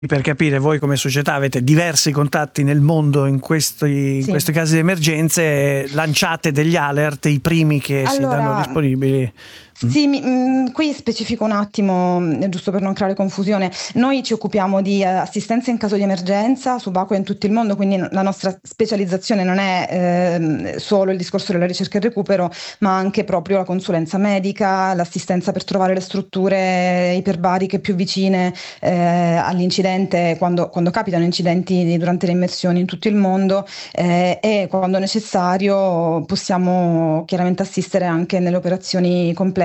Per capire, voi come società avete diversi contatti nel mondo in questi casi di emergenze, lanciate degli alert, i primi che si danno disponibili. Sì, qui specifico un attimo, giusto per non creare confusione. Noi ci occupiamo di assistenza in caso di emergenza subacquea in tutto il mondo, quindi la nostra specializzazione non è solo il discorso della ricerca e recupero, ma anche proprio la consulenza medica, l'assistenza per trovare le strutture iperbariche più vicine all'incidente, quando capitano incidenti durante le immersioni in tutto il mondo, e quando necessario possiamo chiaramente assistere anche nelle operazioni complesse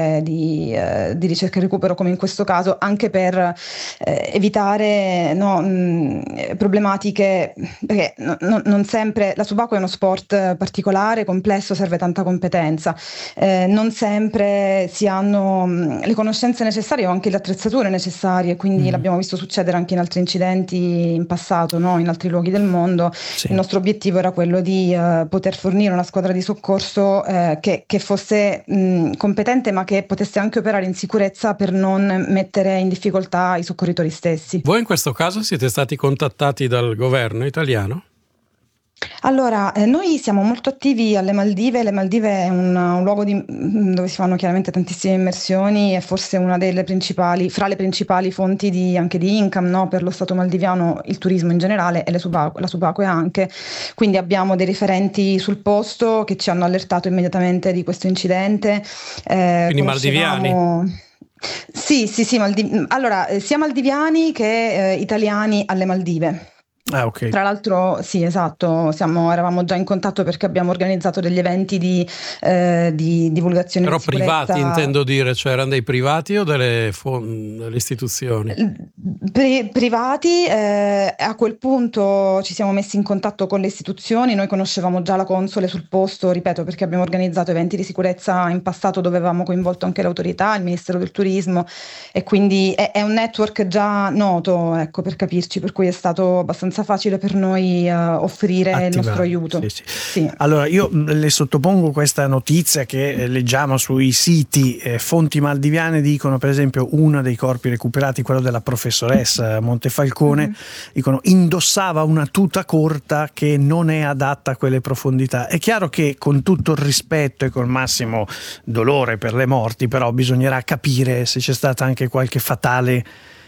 di ricerca e recupero, come in questo caso, anche per evitare problematiche, perché non sempre la subacquea è uno sport particolare, complesso, serve tanta competenza, non sempre si hanno le conoscenze necessarie o anche le attrezzature necessarie, quindi l'abbiamo visto succedere anche in altri incidenti in passato, no? In altri luoghi del mondo. Sì. Il nostro obiettivo era quello di poter fornire una squadra di soccorso che fosse competente, ma che potesse anche operare in sicurezza per non mettere in difficoltà i soccorritori stessi. Voi in questo caso siete stati contattati dal governo italiano? Allora, noi siamo molto attivi alle Maldive. Le Maldive è un luogo dove si fanno chiaramente tantissime immersioni, è forse una delle principali, fra le principali fonti anche di income, no? Per lo Stato maldiviano, il turismo in generale e la subacquea anche. Quindi abbiamo dei riferenti sul posto che ci hanno allertato immediatamente di questo incidente. Quindi maldiviani? Sì, allora, sia maldiviani che italiani alle Maldive. Ah, okay. Tra l'altro, sì, esatto, eravamo già in contatto perché abbiamo organizzato degli eventi di divulgazione. Però di sicurezza. Privati, intendo dire, cioè erano dei privati o delle istituzioni? Privati, a quel punto ci siamo messi in contatto con le istituzioni, noi conoscevamo già la console sul posto, ripeto, perché abbiamo organizzato eventi di sicurezza in passato dove avevamo coinvolto anche l'autorità, il Ministero del Turismo, e quindi è un network già noto, ecco, per capirci, per cui è stato abbastanza facile per noi offrire il nostro aiuto. Sì. Allora io le sottopongo questa notizia che leggiamo sui siti. Fonti maldiviane dicono, per esempio, uno dei corpi recuperati, quello della professoressa Montefalcone, dicono indossava una tuta corta che non è adatta a quelle profondità. È chiaro che, con tutto il rispetto e col massimo dolore per le morti, però bisognerà capire se c'è stata anche qualche fatale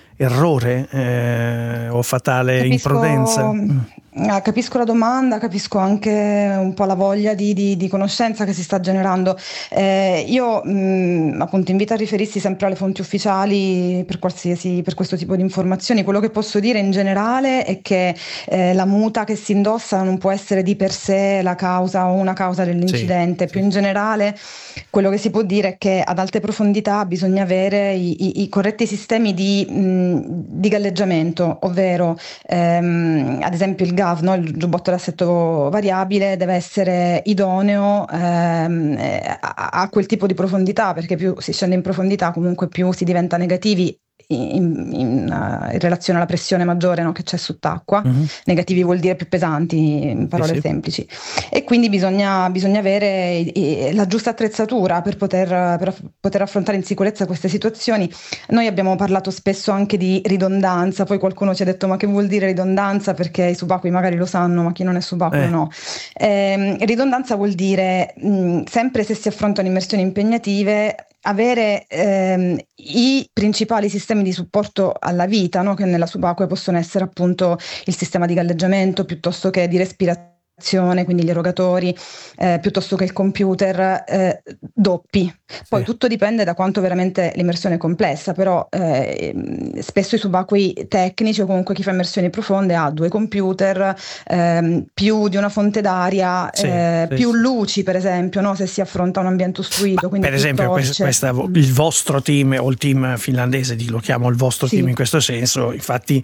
errore o fatale imprudenza. Capisco la domanda, capisco anche un po' la voglia di conoscenza che si sta generando. Io appunto invito a riferirsi sempre alle fonti ufficiali per questo tipo di informazioni. Quello che posso dire in generale è che la muta che si indossa non può essere di per sé la causa o una causa dell'incidente. Più in generale, quello che si può dire è che ad alte profondità bisogna avere i corretti sistemi di galleggiamento, ovvero ad esempio il GAV, no? Il giubbotto d'assetto variabile deve essere idoneo a quel tipo di profondità, perché più si scende in profondità comunque più si diventa negativi in relazione alla pressione maggiore, no, che c'è sott'acqua. Negativi vuol dire più pesanti, in parole semplici, e quindi bisogna avere la giusta attrezzatura per poter affrontare in sicurezza queste situazioni. Noi abbiamo parlato spesso anche di ridondanza, poi qualcuno ci ha detto: ma che vuol dire ridondanza? Perché i subacquei magari lo sanno, ma chi non è subacqueo no. Ridondanza vuol dire sempre, se si affrontano immersioni impegnative, avere i principali sistemi di supporto alla vita, no? Che nella subacquea possono essere appunto il sistema di galleggiamento piuttosto che di respirazione, quindi gli erogatori, piuttosto che il computer, doppi. Poi tutto dipende da quanto veramente l'immersione è complessa, però spesso i subacquei tecnici o comunque chi fa immersioni profonde ha 2 computer, più di una fonte d'aria, più luci, per esempio, no? Se si affronta un ambiente ostruito. Quindi per esempio il vostro team o il team finlandese, lo chiamo il vostro team in questo senso, infatti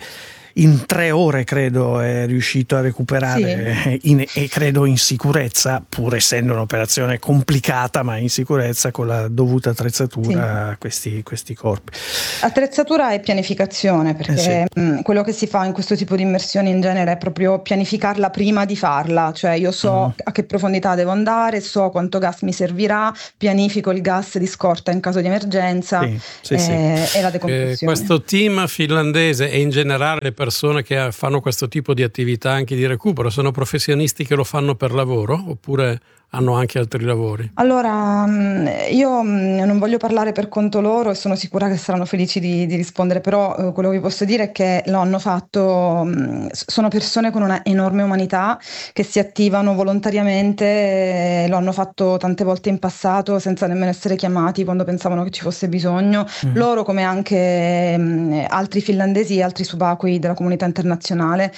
in 3 ore credo è riuscito a recuperare e credo in sicurezza, pur essendo un'operazione complicata, ma in sicurezza con la dovuta attrezzatura questi corpi. Attrezzatura e pianificazione, perché quello che si fa in questo tipo di immersioni in genere è proprio pianificarla prima di farla, cioè io so a che profondità devo andare, so quanto gas mi servirà, pianifico il gas di scorta in caso di emergenza e la decompressione. Questo team finlandese e in generale le persone che fanno questo tipo di attività anche di recupero sono professionisti che lo fanno per lavoro oppure hanno anche altri lavori? Allora, io non voglio parlare per conto loro e sono sicura che saranno felici di rispondere, però quello che vi posso dire è che lo hanno fatto, sono persone con una enorme umanità che si attivano volontariamente, lo hanno fatto tante volte in passato senza nemmeno essere chiamati quando pensavano che ci fosse bisogno. Loro, come anche altri finlandesi e altri subacquei della comunità internazionale.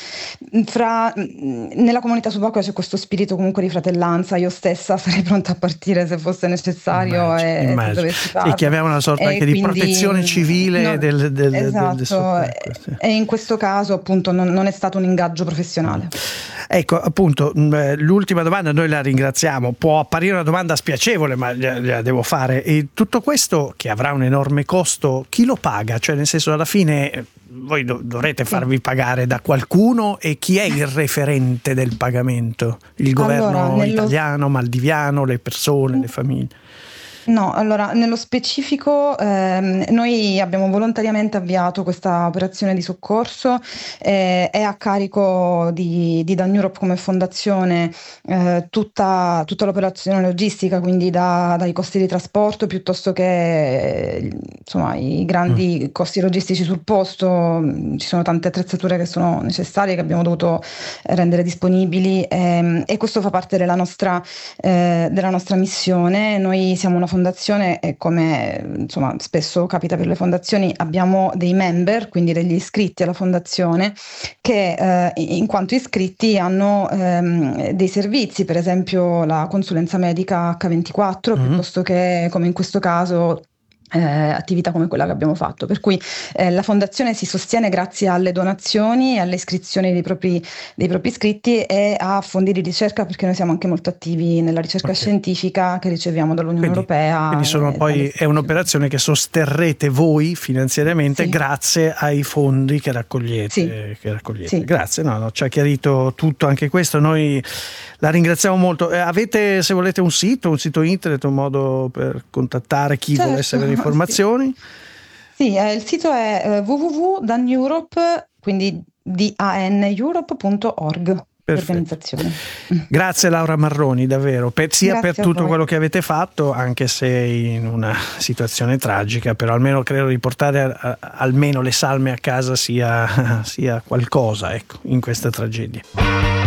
Nella comunità subacquea c'è questo spirito comunque di fratellanza. Io stessa sarei pronta a partire se fosse necessario e dovessi farlo. Che aveva una sorta anche di protezione civile del soccorso. E in questo caso appunto non è stato un ingaggio professionale. Ecco, appunto, l'ultima domanda, noi la ringraziamo, può apparire una domanda spiacevole, ma la devo fare. E tutto questo, che avrà un enorme costo, chi lo paga? Cioè, nel senso, alla fine voi dovrete farvi pagare da qualcuno, e chi è il referente del pagamento? Il governo italiano, maldiviano, le persone, le famiglie? No, allora nello specifico noi abbiamo volontariamente avviato questa operazione di soccorso, è a carico di Dan Europe come fondazione tutta l'operazione logistica, quindi dai costi di trasporto piuttosto che insomma i grandi costi logistici sul posto. Ci sono tante attrezzature che sono necessarie, che abbiamo dovuto rendere disponibili e questo fa parte della nostra missione. Noi siamo una fondazione e, come insomma spesso capita per le fondazioni, abbiamo dei member, quindi degli iscritti alla fondazione, che in quanto iscritti hanno dei servizi, per esempio la consulenza medica H24, piuttosto che, come in questo caso, attività come quella che abbiamo fatto, per cui la fondazione si sostiene grazie alle donazioni, alle iscrizioni dei propri iscritti e a fondi di ricerca, perché noi siamo anche molto attivi nella ricerca scientifica che riceviamo dall'Unione Europea. Quindi è un'operazione che sosterrete voi finanziariamente grazie ai fondi che raccogliete. Grazie, ci ha chiarito tutto anche questo, noi la ringraziamo molto. Avete, se volete, un sito internet, un modo per contattare chi volesse avere informazioni? Sì, il sito è www.daneurope, quindi daneurope.org. Organizzazione. Grazie Laura Marroni, davvero, per tutto quello che avete fatto, anche se in una situazione tragica, però almeno credo riportare almeno le salme a casa sia qualcosa, ecco, in questa tragedia.